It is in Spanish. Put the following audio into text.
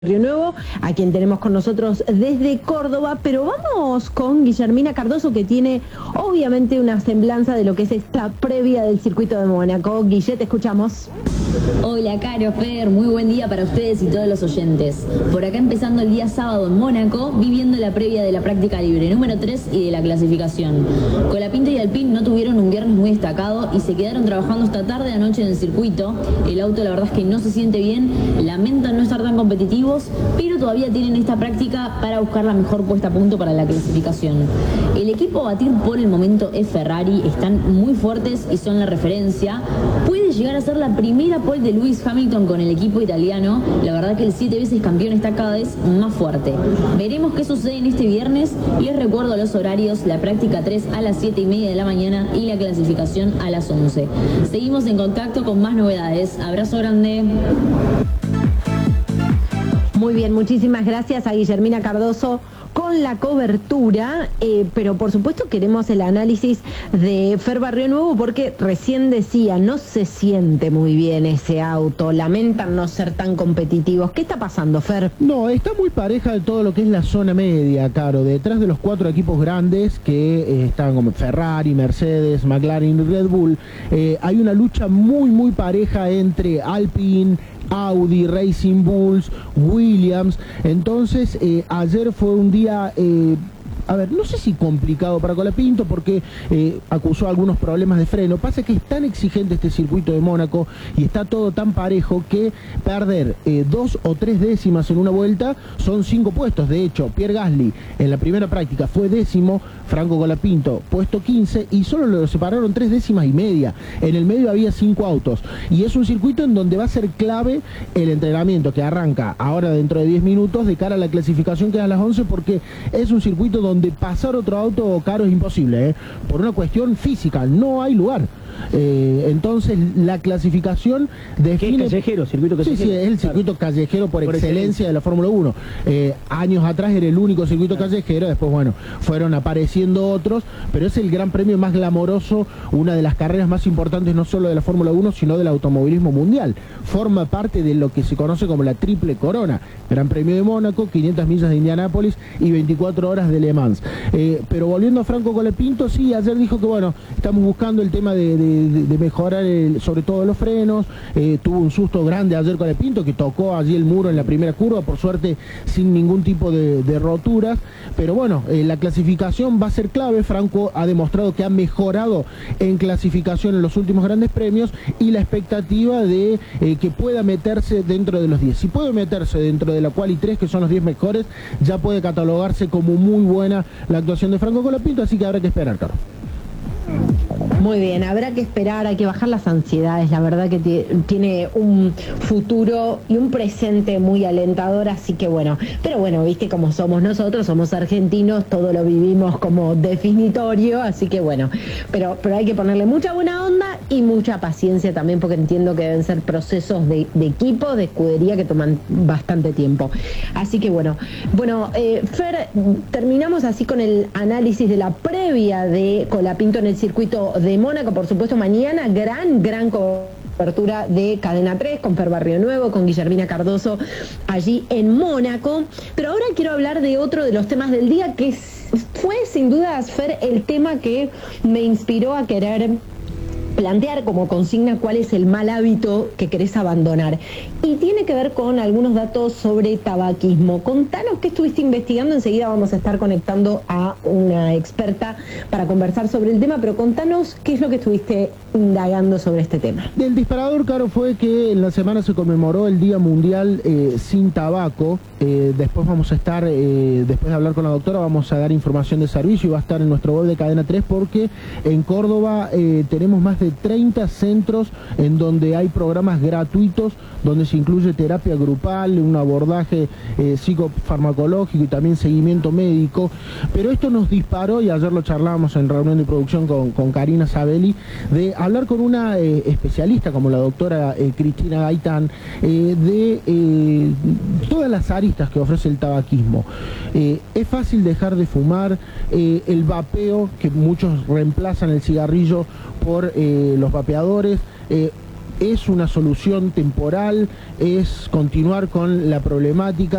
Río Nuevo, a quien tenemos con nosotros desde Córdoba, pero vamos con Guillermina Cardoso, que tiene obviamente una semblanza de lo que es esta previa del circuito de Mónaco. Guille, te escuchamos. Hola Caro, Fer, muy buen día para ustedes y todos los oyentes. Por acá empezando el día sábado en Mónaco, viviendo la previa de la práctica libre número 3 y de la clasificación. Colapinto y Alpine no tuvieron un viernes muy destacado y se quedaron trabajando esta tarde anoche en el circuito. El auto la verdad es que no se siente bien, lamentan no estar tan competitivos, pero todavía tienen esta práctica para buscar la mejor puesta a punto para la clasificación. El equipo a batir por el momento es Ferrari, están muy fuertes y son la referencia. Puede llegar a ser la primera pole de Lewis Hamilton con el equipo italiano. La verdad que el 7 veces campeón está cada vez más fuerte. Veremos qué sucede en este viernes. Les recuerdo los horarios: la práctica 3 a las 7:30 de la mañana y la clasificación a las 11. Seguimos en contacto con más novedades. Abrazo grande. Muy bien, muchísimas gracias a Guillermina Cardoso con la cobertura, pero por supuesto queremos el análisis de Fer Barrio Nuevo, porque recién decía, no se siente muy bien ese auto, lamentan no ser tan competitivos. ¿Qué está pasando, Fer? No, está muy pareja de todo lo que es la zona media, Caro. Detrás de los 4 equipos grandes que están como Ferrari, Mercedes, McLaren y Red Bull, hay una lucha muy pareja entre Alpine, Audi, Racing Bulls, Williams. Entonces ayer fue un día, a ver, no sé si complicado para Colapinto, porque acusó algunos problemas de freno. Pasa que es tan exigente este circuito de Mónaco y está todo tan parejo que perder 2 o 3 décimas en una vuelta son 5 puestos. De hecho, Pierre Gasly en la primera práctica fue 10º, Franco Colapinto puesto 15, y solo lo separaron 3 décimas y media. En el medio había 5 autos, y es un circuito en donde va a ser clave el entrenamiento que arranca ahora dentro de 10 minutos de cara a la clasificación que es a las 11, porque es un circuito donde pasar otro auto, Caro, es imposible, por una cuestión física, no hay lugar. Entonces la clasificación define... ¿Qué es callejero? ¿Circuito callejero? Sí, es el circuito callejero por excelencia de la Fórmula 1. Años atrás era el único circuito callejero, después, bueno, fueron apareciendo otros, pero es el gran premio más glamoroso, una de las carreras más importantes no solo de la Fórmula 1, sino del automovilismo mundial. Forma parte de lo que se conoce como la triple corona: Gran Premio de Mónaco, 500 millas de Indianápolis y 24 horas de Le Mans. Pero volviendo a Franco Colapinto, sí, ayer dijo que, bueno, estamos buscando el tema de mejorar sobre todo los frenos. Tuvo un susto grande ayer Colapinto, que tocó allí el muro en la primera curva, por suerte sin ningún tipo de roturas, pero bueno, la clasificación va a ser clave. Franco ha demostrado que ha mejorado en clasificación en los últimos grandes premios, y la expectativa de que pueda meterse dentro de los 10. Si puede meterse dentro de la Quali 3, que son los 10 mejores, ya puede catalogarse como muy buena la actuación de Franco Colapinto, así que habrá que esperar, Carlos. Muy bien, habrá que esperar, hay que bajar las ansiedades. La verdad que tiene un futuro y un presente muy alentador, así que bueno. Pero bueno, viste cómo somos nosotros, somos argentinos, todo lo vivimos como definitorio, así que bueno. Pero hay que ponerle mucha buena onda y mucha paciencia también, porque entiendo que deben ser procesos de equipo, de escudería, que toman bastante tiempo. Así que bueno. Bueno, Fer, terminamos así con el análisis de la previa de Colapinto en el circuito de Mónaco. Por supuesto, mañana gran cobertura de Cadena 3 con Fer Barrio Nuevo, con Guillermina Cardoso allí en Mónaco. Pero ahora quiero hablar de otro de los temas del día, que fue sin dudas, Fer, el tema que me inspiró a querer plantear como consigna cuál es el mal hábito que querés abandonar. Y tiene que ver con algunos datos sobre tabaquismo. Contanos qué estuviste investigando. Enseguida vamos a estar conectando a una experta para conversar sobre el tema, pero contanos qué es lo que estuviste indagando sobre este tema. El disparador, Caro, fue que en la semana se conmemoró el Día Mundial sin Tabaco. Después vamos a estar, después de hablar con la doctora, vamos a dar información de servicio y va a estar en nuestro web de Cadena 3, porque en Córdoba tenemos más de 30 centros en donde hay programas gratuitos, donde se incluye terapia grupal, un abordaje psicofarmacológico y también seguimiento médico. Pero esto nos disparó, y ayer lo charlábamos en reunión de producción con Karina Sabelli, de hablar con una especialista como la doctora Cristina Gaitán, de todas las aristas que ofrece el tabaquismo. Es fácil dejar de fumar, el vapeo, que muchos reemplazan el cigarrillo por los vapeadores, es una solución temporal, es continuar con la problemática